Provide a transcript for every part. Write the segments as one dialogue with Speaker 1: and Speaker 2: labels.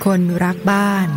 Speaker 1: คนรักบ้าน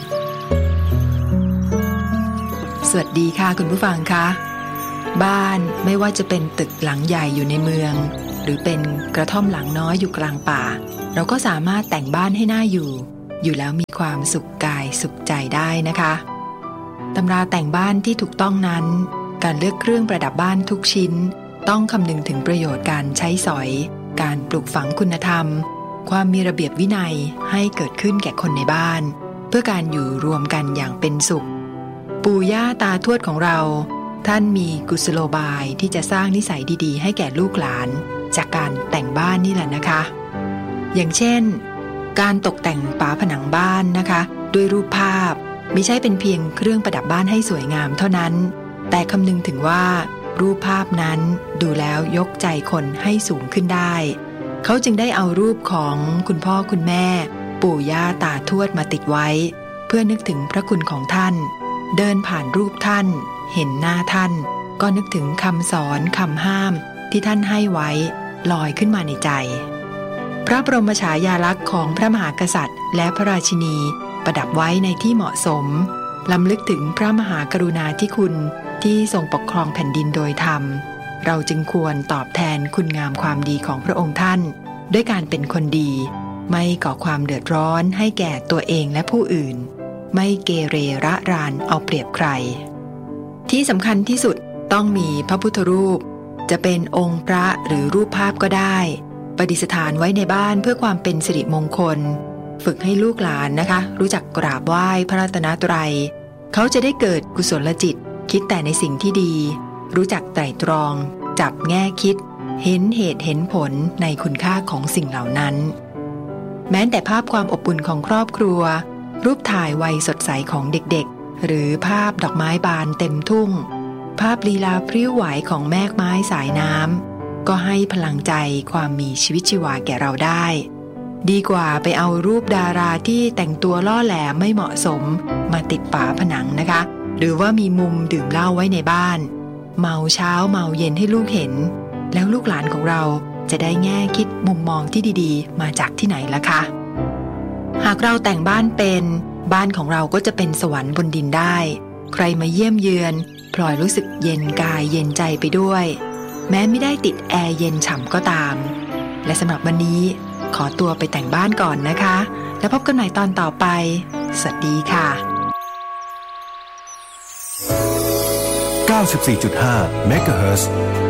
Speaker 1: สวัสดีค่ะคุณผู้ฟังคะบ้านไม่ว่าจะเป็นตึกหลังใหญ่อยู่ในเมืองหรือเป็นกระท่อมหลังน้อยอยู่กลางป่าเราก็สามารถแต่งบ้านให้น่าอยู่แล้วมีความสุขกายสุขใจได้นะคะตำราแต่งบ้านที่ถูกต้องนั้นการเลือกเครื่องประดับบ้านทุกชิ้นต้องคำนึงถึงประโยชน์การใช้สอยการปลูกฝังคุณธรรมความมีระเบียบวินัยให้เกิดขึ้นแก่คนในบ้านเพื่อการอยู่รวมกันอย่างเป็นสุขปู่ย่าตาทวดของเราท่านมีกุศโลบายที่จะสร้างนิสัยดีๆให้แก่ลูกหลานจากการแต่งบ้านนี่แหละนะคะอย่างเช่นการตกแต่งฝาผนังบ้านนะคะด้วยรูปภาพไม่ใช่เป็นเพียงเครื่องประดับบ้านให้สวยงามเท่านั้นแต่คำนึงถึงว่ารูปภาพนั้นดูแล้วยกใจคนให้สูงขึ้นได้เขาจึงได้เอารูปของคุณพ่อคุณแม่ปู่ย่าตาทวดมาติดไว้เพื่อนึกถึงพระคุณของท่านเดินผ่านรูปท่านเห็นหน้าท่านก็นึกถึงคำสอนคำห้ามที่ท่านให้ไว้ลอยขึ้นมาในใจพระบรมฉายาลักษณ์ของพระมหากษัตริย์และพระราชินีประดับไว้ในที่เหมาะสมรำลึกถึงพระมหากรุณาธิคุณที่ทรงปกครองแผ่นดินโดยธรรมเราจึงควรตอบแทนคุณงามความดีของพระองค์ท่านด้วยการเป็นคนดีไม่ก่อความเดือดร้อนให้แก่ตัวเองและผู้อื่นไม่เกเรระรานเอาเปรียบใครที่สำคัญที่สุดต้องมีพระพุทธรูปจะเป็นองค์พระหรือรูปภาพก็ได้ประดิษฐานไว้ในบ้านเพื่อความเป็นสิริมงคลฝึกให้ลูกหลานนะคะรู้จักกราบไหว้พระรัตนตรัยเขาจะได้เกิดกุศลจิตคิดแต่ในสิ่งที่ดีรู้จักไตร่ตรองจับแง่คิดเห็นเหตุเห็นผลในคุณค่าของสิ่งเหล่านั้นแม้แต่ภาพความอบอุ่นของครอบครัวรูปถ่ายวัยสดใสของเด็กๆหรือภาพดอกไม้บานเต็มทุ่งภาพลีลาพริ้วไหวของแมฆไม้สายน้ำก็ให้พลังใจความมีชีวิตชีวาแก่เราได้ดีกว่าไปเอารูปดาราที่แต่งตัวล่อแหลมไม่เหมาะสมมาติดฝาผนังนะคะหรือว่ามีมุมดื่มเหล้าไว้ในบ้านเมาเช้าเมาเย็นให้ลูกเห็นแล้วลูกหลานของเราจะได้แง่คิดมุมมองที่ดีๆมาจากที่ไหนล่ะคะหากเราแต่งบ้านเป็นบ้านของเราก็จะเป็นสวรรค์บนดินได้ใครมาเยี่ยมเยือนพลอยรู้สึกเย็นกายเย็นใจไปด้วยแม้ไม่ได้ติดแอร์เย็นฉ่ำก็ตามและสำหรับวันนี้ขอตัวไปแต่งบ้านก่อนนะคะแล้วพบกันใหม่ตอนต่อไปสวัสดีค่ะ
Speaker 2: 94.5 เมกะเฮิรตซ์